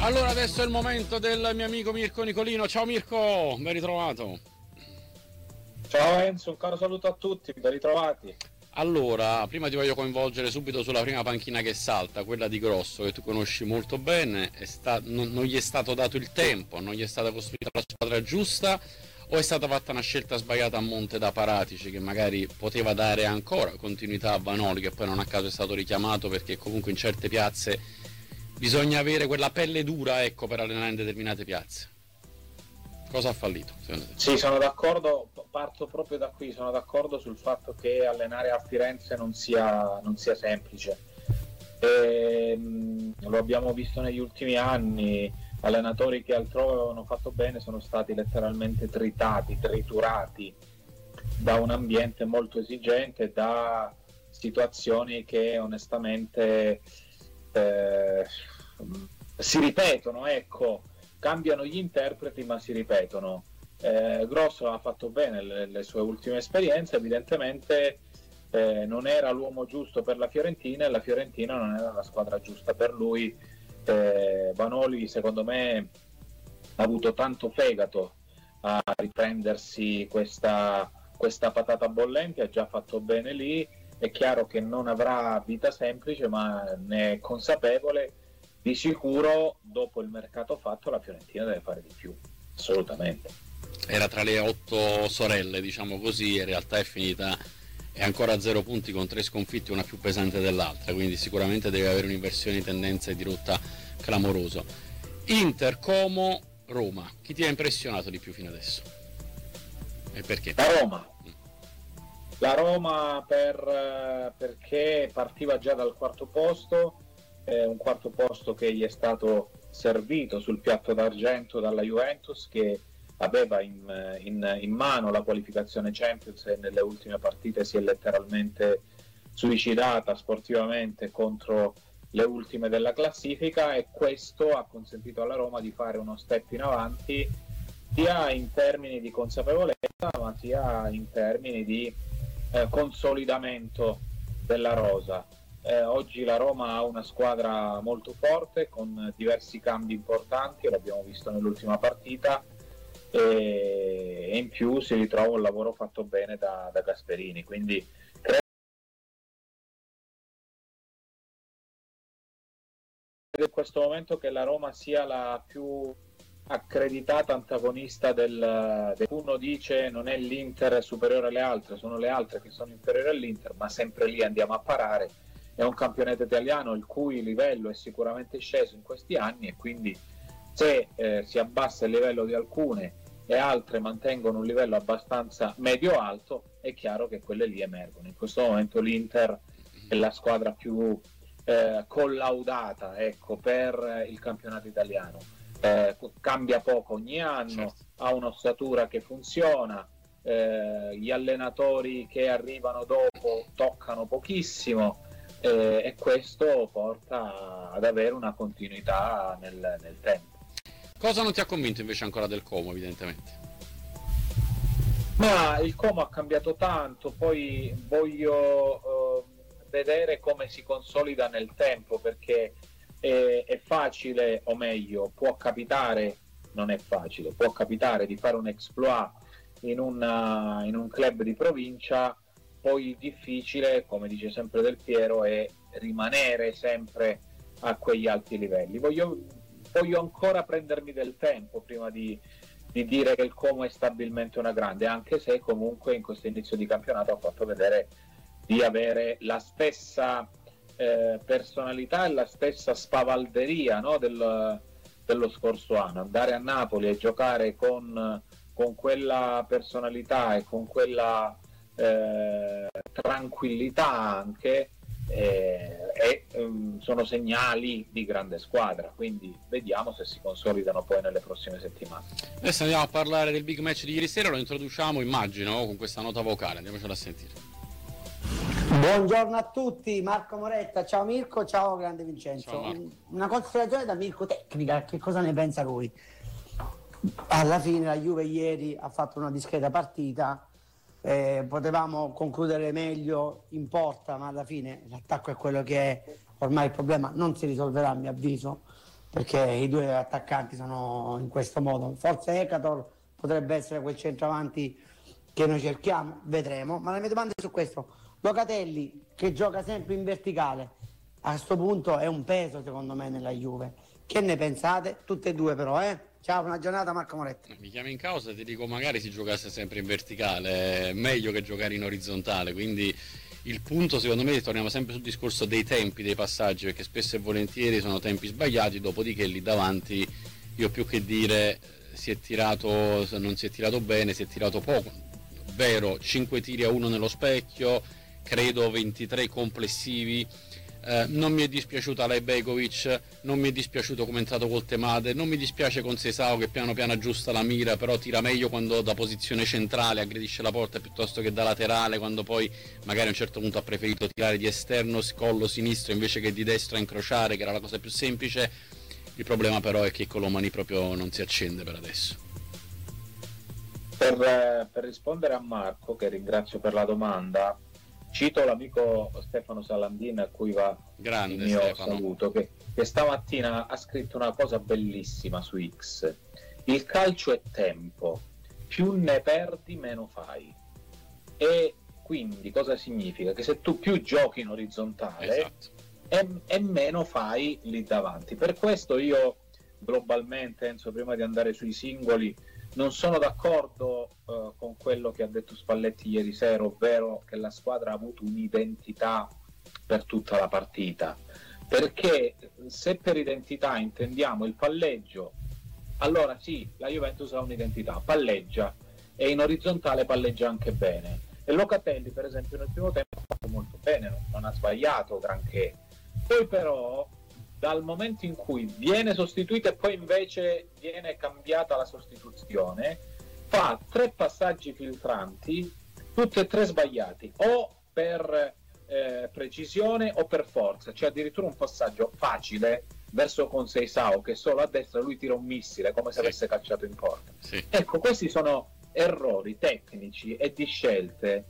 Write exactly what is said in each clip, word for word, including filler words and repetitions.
Allora adesso è il momento del mio amico Mirko Nicolino. Ciao Mirko, ben ritrovato. Ciao Enzo, un caro saluto a tutti, ben ritrovati. Allora, prima ti voglio coinvolgere subito sulla prima panchina che salta, quella di Grosso, che tu conosci molto bene. È sta- non, non gli è stato dato il tempo, non gli è stata costruita la squadra giusta, o è stata fatta una scelta sbagliata a monte da Paratici, che magari poteva dare ancora continuità a Vanoli, che poi non a caso è stato richiamato, perché comunque in certe piazze bisogna avere quella pelle dura, ecco, per allenare in determinate piazze. Cosa ha fallito, secondo te? Sì, sono d'accordo, parto proprio da qui, sono d'accordo sul fatto che allenare a Firenze non sia, non sia semplice. E, mh, lo abbiamo visto negli ultimi anni, allenatori che altrove avevano fatto bene sono stati letteralmente tritati, triturati da un ambiente molto esigente, da situazioni che onestamente eh, si ripetono, ecco, cambiano gli interpreti ma si ripetono. Eh, Grosso ha fatto bene le, le sue ultime esperienze, evidentemente eh, non era l'uomo giusto per la Fiorentina e la Fiorentina non era la squadra giusta per lui. eh, Vanoli secondo me ha avuto tanto fegato a riprendersi questa, questa patata bollente, ha già fatto bene lì. È chiaro che non avrà vita semplice, ma ne è consapevole. Di sicuro dopo il mercato fatto la Fiorentina deve fare di più, assolutamente. Era tra le otto sorelle, diciamo così, in realtà è finita, è ancora a zero punti con tre sconfitte, una più pesante dell'altra, quindi sicuramente deve avere un'inversione di tendenza e di rotta clamoroso. Inter, Como, Roma, chi ti ha impressionato di più fino adesso? E perché? La Roma. La Roma per, perché partiva già dal quarto posto, eh, un quarto posto che gli è stato servito sul piatto d'argento dalla Juventus, che aveva in, in, in mano la qualificazione Champions e nelle ultime partite si è letteralmente suicidata sportivamente contro le ultime della classifica, e questo ha consentito alla Roma di fare uno step in avanti sia in termini di consapevolezza ma sia in termini di eh, consolidamento della rosa. Eh, oggi la Roma ha una squadra molto forte con diversi cambi importanti, l'abbiamo visto nell'ultima partita, e in più si ritrova un lavoro fatto bene da, da Gasperini, quindi credo in questo momento che la Roma sia la più accreditata antagonista del, del uno dice non è l'Inter superiore alle altre, sono le altre che sono inferiori all'Inter, ma sempre lì andiamo a parare. È un campionato italiano il cui livello è sicuramente sceso in questi anni, e quindi se eh, si abbassa il livello di alcune e altre mantengono un livello abbastanza medio-alto, è chiaro che quelle lì emergono. In questo momento l'Inter è la squadra più eh, collaudata, ecco, per il campionato italiano. Eh, cambia poco ogni anno, certo. Ha un'ossatura che funziona, eh, gli allenatori che arrivano dopo toccano pochissimo, eh, e questo porta ad avere una continuità nel, nel tempo. Cosa non ti ha convinto invece ancora del Como, evidentemente? Ma il Como ha cambiato tanto, poi voglio eh, vedere come si consolida nel tempo, perché è, è facile, o meglio, può capitare, non è facile, può capitare di fare un exploit in, una, in un club di provincia, poi difficile, come dice sempre Del Piero, è rimanere sempre a quegli alti livelli. Voglio, voglio ancora prendermi del tempo prima di, di dire che il Como è stabilmente una grande, anche se comunque in questo inizio di campionato ha fatto vedere di avere la stessa eh, personalità e la stessa spavalderia, no, del, dello scorso anno. Andare a Napoli e giocare con, con quella personalità e con quella eh, tranquillità anche eh, e um, sono segnali di grande squadra, quindi vediamo se si consolidano poi nelle prossime settimane. Adesso andiamo a parlare del big match di ieri sera, lo introduciamo, immagino, con questa nota vocale, andiamocela a sentire. Buongiorno a tutti, Marco Moretta, ciao Mirko, ciao grande Vincenzo. Ciao, una considerazione da Mirko tecnica, che cosa ne pensa lui? Alla fine la Juve ieri ha fatto una discreta partita, eh, potevamo concludere meglio in porta, ma alla fine l'attacco è quello che è, ormai il problema non si risolverà a mio avviso, perché i due attaccanti sono in questo modo. Forse Ekator potrebbe essere quel centravanti che noi cerchiamo, vedremo. Ma la mia domanda è su questo: Locatelli, che gioca sempre in verticale, a questo punto è un peso secondo me nella Juve. Che ne pensate? Tutte e due però, eh? Ciao, buona giornata Marco Moretti. Mi chiami in causa e ti dico magari si giocasse sempre in verticale, è meglio che giocare in orizzontale, quindi il punto secondo me, torniamo sempre sul discorso dei tempi dei passaggi, perché spesso e volentieri sono tempi sbagliati, dopodiché lì davanti io più che dire si è tirato, non si è tirato bene, si è tirato poco, vero, cinque tiri a uno nello specchio, credo ventitré complessivi. Eh, non mi è dispiaciuta Lejbegovic, non mi è dispiaciuto come è entrato col Temade, non mi dispiace con Seisao che piano piano aggiusta la mira, però tira meglio quando da posizione centrale aggredisce la porta piuttosto che da laterale, quando poi magari a un certo punto ha preferito tirare di esterno collo sinistro invece che di destra a incrociare, che era la cosa più semplice. Il problema però è che Colomani proprio non si accende per adesso. Per, per rispondere a Marco, che ringrazio per la domanda, cito l'amico Stefano Salandin, a cui va Grande, il mio Stefano. saluto, che, che stamattina ha scritto una cosa bellissima su X: il calcio è tempo, più ne perdi meno fai. E quindi cosa significa? Che se tu più giochi in orizzontale, esatto, e, e meno fai lì davanti. Per questo io globalmente, Enzo, prima di andare sui singoli, non sono d'accordo uh, con quello che ha detto Spalletti ieri sera, ovvero che la squadra ha avuto un'identità per tutta la partita, perché se per identità intendiamo il palleggio, allora sì, la Juventus ha un'identità, palleggia, e in orizzontale palleggia anche bene, e Locatelli per esempio nel primo tempo ha fatto molto bene, non, non ha sbagliato granché. Poi però dal momento in cui viene sostituito e poi invece viene cambiata la sostituzione, fa tre passaggi filtranti, tutti e tre sbagliati, o per eh, precisione o per forza. C'è addirittura un passaggio facile verso Conceição che solo a destra lui tira un missile come se sì, avesse calciato in porta. Sì. Ecco, questi sono errori tecnici e di scelte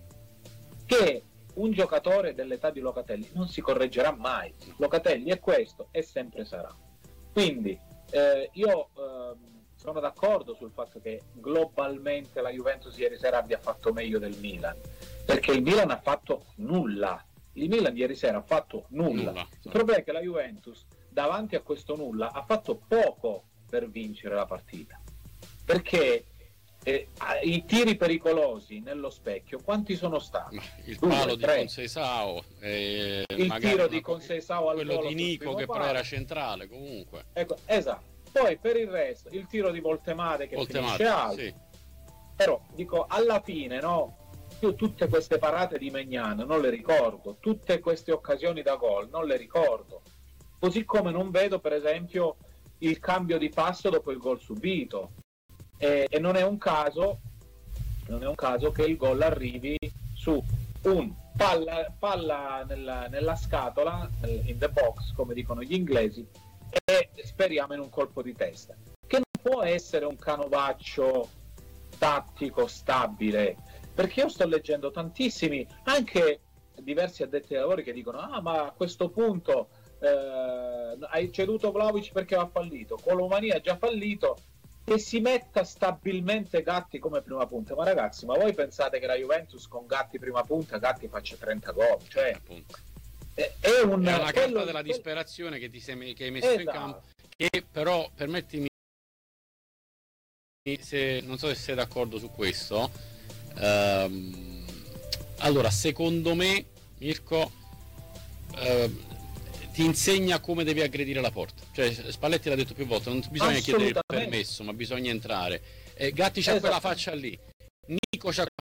che un giocatore dell'età di Locatelli non si correggerà mai. Locatelli è questo e sempre sarà. Quindi eh, io eh, sono d'accordo sul fatto che globalmente la Juventus ieri sera abbia fatto meglio del Milan, perché il Milan ha fatto nulla. Il Milan ieri sera ha fatto nulla. nulla il problema è che la Juventus davanti a questo nulla ha fatto poco per vincere la partita, perché Eh, i tiri pericolosi nello specchio quanti sono stati? Il palo Due, di Conceição, eh, il tiro di Conceição al quello di Nico che palo. però era centrale comunque, ecco, esatto. Poi per il resto il tiro di Voltemade che Voltemade, finisce alto, sì. Però dico, alla fine no, io tutte queste parate di Maignan non le ricordo, tutte queste occasioni da gol non le ricordo, così come non vedo per esempio il cambio di passo dopo il gol subito. E, e non è un caso non è un caso che il gol arrivi su un palla, palla nella, nella scatola, in the box come dicono gli inglesi, e speriamo in un colpo di testa, che non può essere un canovaccio tattico stabile, perché io sto leggendo tantissimi, anche diversi addetti ai lavori, che dicono ah ma a questo punto eh, hai ceduto Vlahovic perché ha fallito, Colomani ha già fallito, che si metta stabilmente Gatti come prima punta. Ma ragazzi, ma voi pensate che la Juventus con Gatti prima punta, Gatti faccia trenta gol? Cioè, è, è, un, è una quello, carta della quello... disperazione che ti sei, che hai messo esatto. in campo, che però, permettimi, se, non so se sei d'accordo su questo, ehm, allora secondo me Mirko ehm, ti insegna come devi aggredire la porta. Cioè Spalletti l'ha detto più volte, non bisogna chiedere il permesso, ma bisogna entrare. Eh, Gatti c'ha quella faccia lì, Nico c'ha